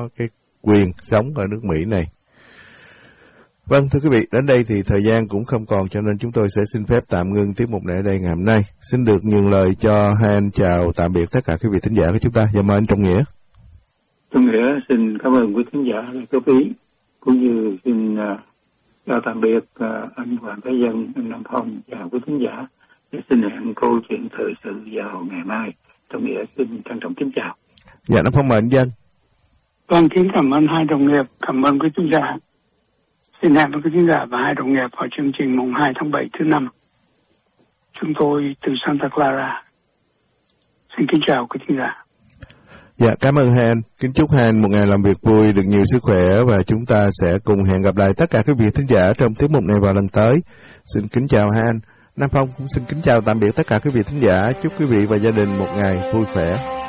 cái quyền sống ở nước Mỹ này. Vâng, thưa quý vị, đến đây thì thời gian cũng không còn, cho nên chúng tôi sẽ xin phép tạm ngưng tiết mục này ở đây ngày hôm nay. Xin được nhường lời cho hai anh chào tạm biệt tất cả quý vị thính giả của chúng ta. Và mời anh Trọng Nghĩa. Trọng Nghĩa xin cảm ơn quý thính giả đã góp ý, cũng như xin chào tạm biệt anh Hoàng Thái Dân, anh Nam Phong và quý thính giả. Xin hẹn câu chuyện thời sự vào ngày mai. Trọng Nghĩa xin trân trọng kính chào. Dạ, Nam Phong mời anh Dân. Vâng, kính cảm ơn hai đồng nghiệp, cảm ơn quý thính giả. Xin hẹn với quý thính giả và hai đồng nghiệp vào chương trình mùng 2 tháng 7 thứ 5. Chúng tôi từ Santa Clara. Xin kính chào quý thính giả. Dạ, cảm ơn hai anh. Kính chúc hai anh một ngày làm việc vui, được nhiều sức khỏe, và chúng ta sẽ cùng hẹn gặp lại tất cả quý vị thính giả trong tiết mục này vào lần tới. Xin kính chào hai anh. Nam Phong cũng xin kính chào tạm biệt tất cả quý vị thính giả. Chúc quý vị và gia đình một ngày vui khỏe.